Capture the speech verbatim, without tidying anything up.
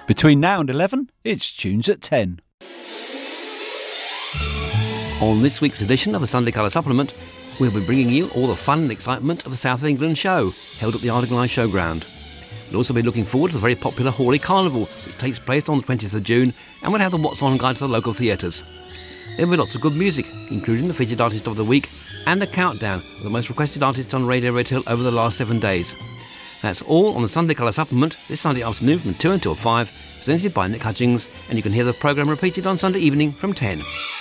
Between now and eleven, it's Tunes at ten. On this week's edition of the Sunday Colour Supplement, we'll be bringing you all the fun and excitement of the South of England show, held at the Ardingly Showground. We'll also be looking forward to the very popular Hawley Carnival, which takes place on the twentieth of June, and we'll have the What's On guide to the local theatres. There will be lots of good music, including the featured artist of the week and a countdown of the most requested artists on Radio Red Hill over the last seven days. That's all on the Sunday Colour Supplement this Sunday afternoon from two until five, presented by Nick Hutchings, and you can hear the programme repeated on Sunday evening from ten.